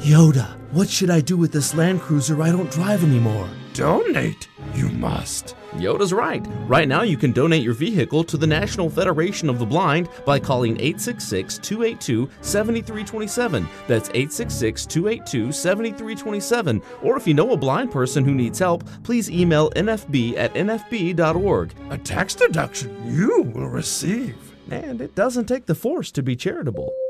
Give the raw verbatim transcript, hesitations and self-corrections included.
Yoda, what should I do with this Land Cruiser I don't drive anymore? Donate, you must. Yoda's right. Right now you can donate your vehicle to the National Federation of the Blind by calling eight six six, two eight two, seven three two seven. That's eight six six, two eight two, seven three two seven. Or if you know a blind person who needs help, please email n f b at n f b dot org. A tax deduction you will receive. And it doesn't take the force to be charitable.